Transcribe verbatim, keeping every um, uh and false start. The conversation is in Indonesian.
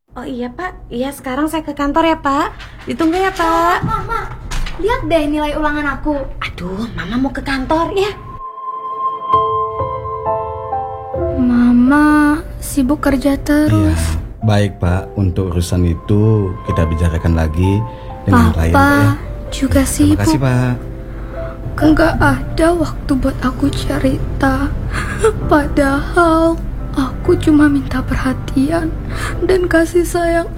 Oh iya Pak, iya sekarang saya ke kantor ya Pak. Ditunggu ya Pak. Mama, lihat deh nilai ulangan aku. Aduh, Mama mau ke kantor ya. Mama sibuk kerja terus. Iya, baik Pak. Untuk urusan itu kita bicarakan lagi dengan klien Pak ya. Juga sibuk. Terima kasih Pak. Enggak ada waktu buat aku cerita. Padahal aku cuma minta perhatian dan kasih sayang